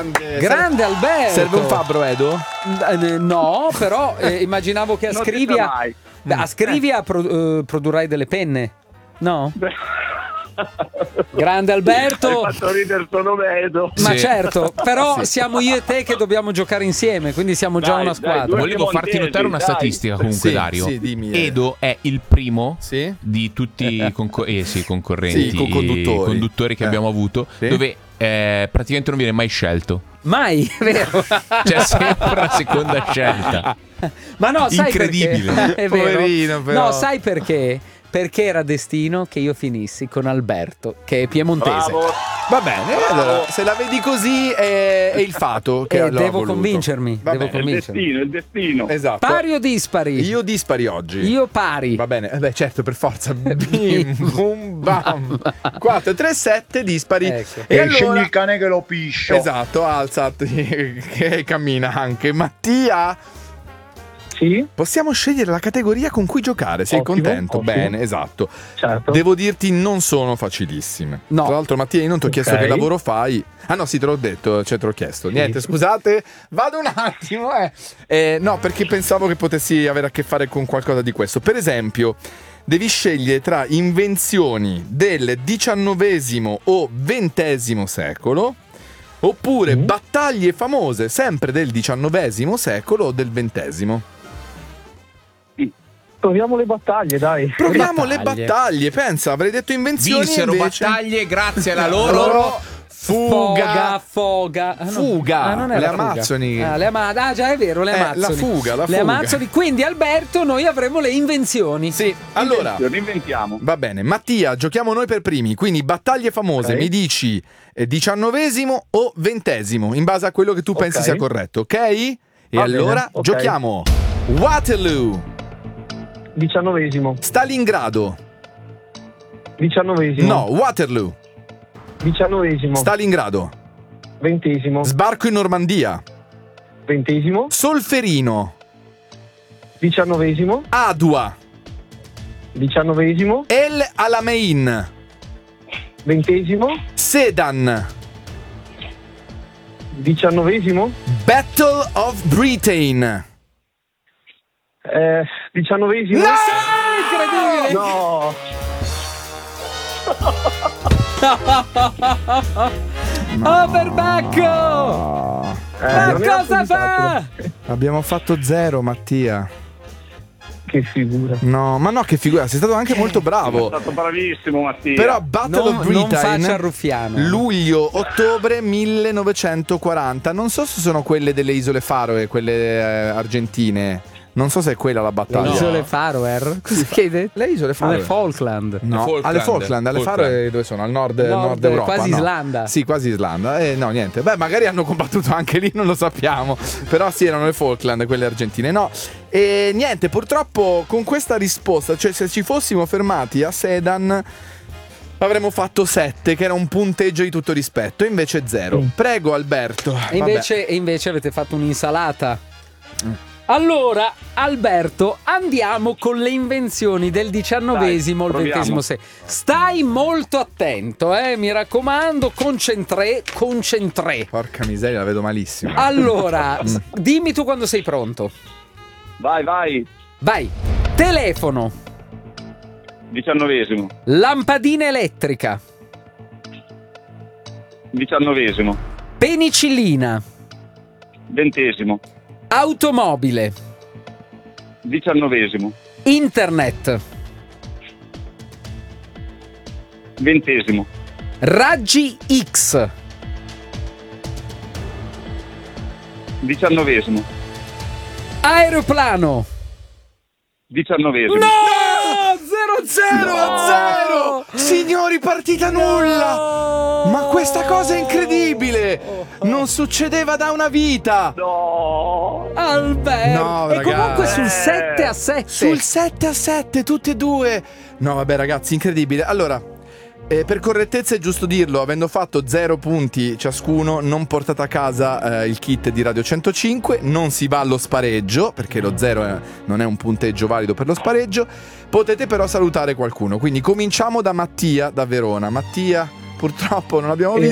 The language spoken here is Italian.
Grande Alberto. Serve un fabbro, Edo? No, però immaginavo che a Scrivia produrrai delle penne. No? Grande Alberto. Hai fatto ridere solo Edo. Ma certo, però siamo io e te che dobbiamo giocare insieme, quindi siamo già una squadra. Volevo farti notare una statistica comunque, Dario. Sì, dimmi, Edo è il primo Sì? di tutti i concorrenti, Sì, conduttori che abbiamo avuto, Sì. dove praticamente non viene mai scelto. Mai, vero? C'è sempre la seconda scelta. Ma no, sai Incredibile. perché? È vero. Poverino, però. No, sai perché? Perché era destino che io finissi con Alberto, che è piemontese. Bravo. Va bene, allora, se la vedi così è il fato che allora Devo voluto. convincermi. Va Devo bene. convincermi. Il destino. Esatto. Pari o dispari? Io dispari oggi. Io pari. Va bene, certo, per forza. Bim, bum, bam. 4, 3, 7 dispari. Ecco. E allora il cane che lo piscio. esatto, alzati che cammina anche. Mattia, Sì, possiamo scegliere la categoria con cui giocare? Sei Ottimo, contento? ottimo. Bene, esatto. certo. Devo dirti, non sono facilissime. No. Tra l'altro, Mattia, io non ti ho chiesto Ok. che lavoro fai. Ah no, sì, te l'ho detto, cioè te l'ho chiesto. Niente, scusate, vado un attimo. No, perché pensavo che potessi avere a che fare con qualcosa di questo. Per esempio, devi scegliere tra invenzioni del XIX o XX secolo, oppure battaglie famose sempre del XIX secolo o del XX. Proviamo le battaglie, dai. Proviamo le battaglie. battaglie. Pensa, avrei detto invenzioni. Vinsero invece battaglie grazie alla loro loro fuga. Foga. Ah, no. Fuga. Ah, non è Le la fuga. Amazzoni. Ah, già è vero, le Amazzoni. la fuga. Le Amazzoni. Quindi, Alberto, noi avremo le invenzioni. Sì, allora Inventiamo. va bene. Mattia, giochiamo noi per primi. Quindi battaglie famose. Ok. Mi dici XIX o XX, in base a quello che tu pensi Ok. sia corretto, ok? E Va allora bene, ok. giochiamo. Waterloo, XIX. Stalingrado. XIX. No, Waterloo, XIX. Stalingrado, XX. sbarco in Normandia, XX. Solferino, XIX. Adua, XIX. El Alamein, XX. Sedan, XIX. Battle of Britain. XIX. Incredibile! No. Overbacco! Ma non era cosa così fa? facile. Abbiamo fatto 0, Mattia. Che figura. No, ma no, che figura, sei stato anche molto bravo. stato bravissimo, Mattia. Però Battle of Non Britain, faccia il ruffiano. luglio-ottobre 1940. Non so se sono quelle delle isole Faroe, quelle argentine. Non so se è quella la Le battaglia. isole Faroe? Cosa che hai detto? Le isole Non Faroe. è Falkland. No, Falkland. alle Falkland, alle Faroe dove sono? Al nord Europa. quasi no. Islanda. Sì, quasi Islanda. No, niente. Beh, magari hanno combattuto anche lì, non lo sappiamo. Però sì, erano le Falkland, quelle argentine. No. E niente, purtroppo con questa risposta, cioè se ci fossimo fermati a Sedan avremmo fatto 7, che era un punteggio di tutto rispetto, invece 0. Prego Alberto. E invece avete fatto un'insalata. Allora, Alberto, andiamo con le invenzioni del XIX o il XX secolo. Stai molto attento, mi raccomando, concentré. Porca miseria, la vedo malissimo. Allora, dimmi tu quando sei pronto. Vai. Vai. Telefono, XIX. lampadina elettrica, XIX. penicillina, XX. automobile, XIX. internet, XX. raggi X, XIX. aeroplano. XIX. No! 0-0! Signori, partita nulla! Ma questa cosa è incredibile! Non succedeva da una vita! No. Alberto! No, e ragazzi. comunque sul 7-7. Sul 7-7, tutti e due! No, vabbè, ragazzi, incredibile. Allora, per correttezza è giusto dirlo, avendo fatto 0 punti ciascuno, non portate a casa il kit di Radio 105, non si va allo spareggio, perché lo 0 non è un punteggio valido per lo spareggio. Potete però salutare qualcuno, quindi cominciamo da Mattia da Verona. Mattia, purtroppo non abbiamo vinto.